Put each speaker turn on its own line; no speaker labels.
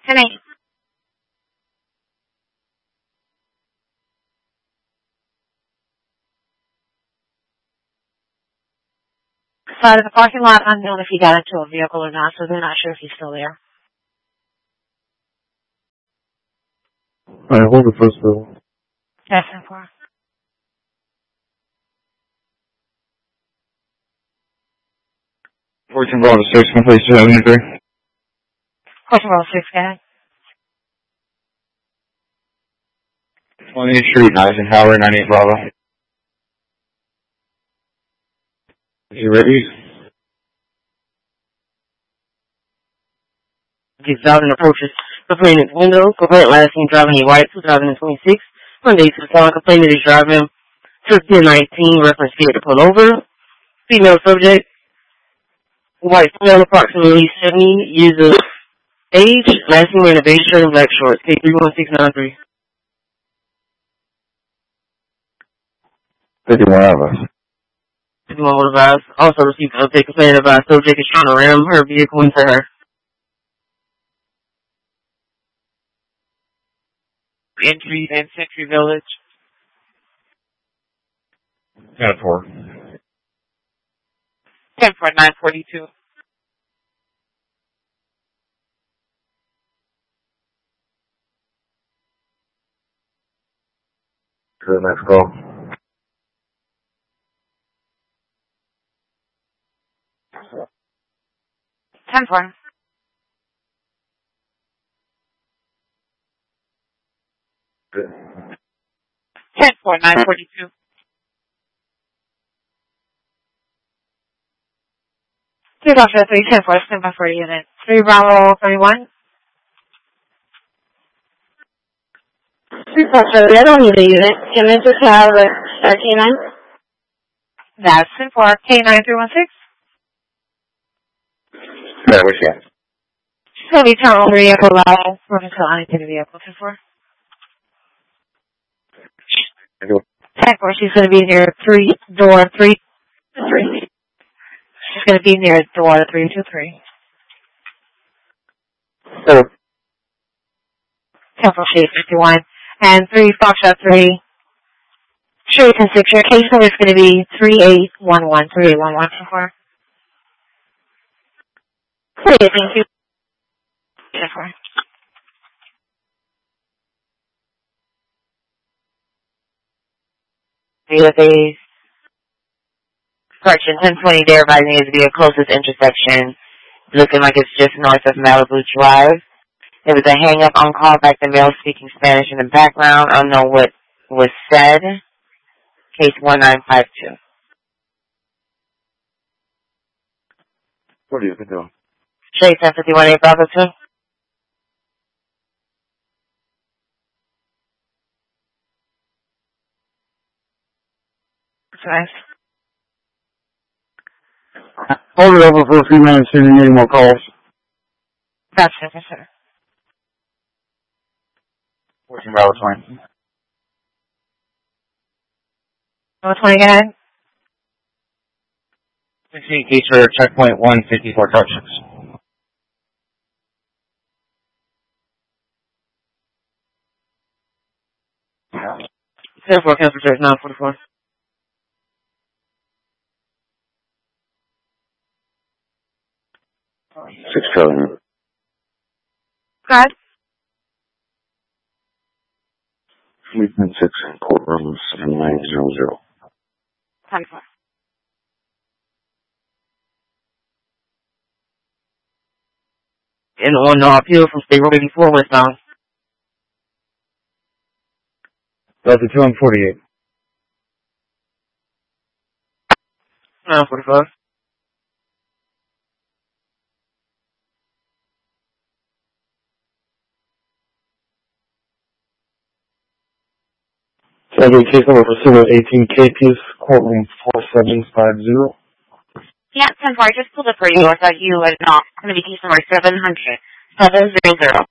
10-8. Side of the parking lot, unknown if he got into a vehicle or not, so they're not sure if he's still there.
Alright, hold the first bill.
Yes, 10-4.
Fortune Bravo 6, complete 73.
Question roll 6, go ahead.
20th Street, Eisenhower, 98 Bravo. You ready?
Gets out and approaches the plaintiff's window. Complaint last seen driving a white 2026 Hyundai Tucson. Complainant is driving to 1019 reference scared to pull over. Female subject, white female, approximately 70 years of age. Last seen wearing a beige shirt and black shorts. K31693.
51 of us.
51 would advise. Also received an update complaining about subject is trying to ram her vehicle into her.
Entry and Century Village.
10-4.
10-4-942.
Good, next call.
10-4.
Good.
10-4-942.
Two Dr. 3, 10-4, stand by for a unit. 3 Bravo 31.
3 Dr. I don't need a unit. Can I just have a K9?
That's 10-4, K9316.
Yeah, we can.
She's going to be turning on the vehicle level. We're going to tell Annie to the vehicle. 10-4. 10-4, she's going to be near door 3. She's going to be near door 323.
So,
10-4, shade 51. And 3 Foxtrot 3. Shade 10-6. Your case number is going to be 3811. 3811. 10-4. Okay, thank you. 10-4.
With a correction 1020 there by needs to be a closest intersection. Looking like it's just north of Malibu Drive. There was a hang up on call back, the male speaking Spanish in the background. I don't know what was said. Case 1952.
what are you doing?
Shade 1051 8 Bravo 2.
Nice.
Hold it over for a few minutes, see if you need any more calls.
Gotcha, sir.
Fortune Bravo 20.
20 again.
16 case for checkpoint 154 touches.
Therefore, cancel church 944.
Six Trillion.
Good.
3.6 courtroom 7900.
10-4.
And on the appeal from State Road 84 westbound.
Delta 248.
945.
Second case number pursuant 18 KPS, courtroom 4750.
Yeah, 10-4. I just pulled up for you. I thought you had not. It's going to be case number 700. 700.